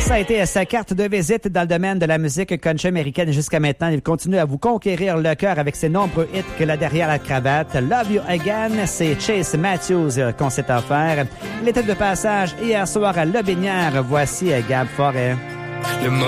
Ça a été sa carte de visite dans le domaine de la musique country américaine jusqu'à maintenant. Il continue à vous conquérir le cœur avec ses nombreux hits que là derrière la cravate. Love You Again, c'est Chase Matthews qu'on s'est offert. Il était de passage hier soir à Lobinière. Voici Gab Forêt.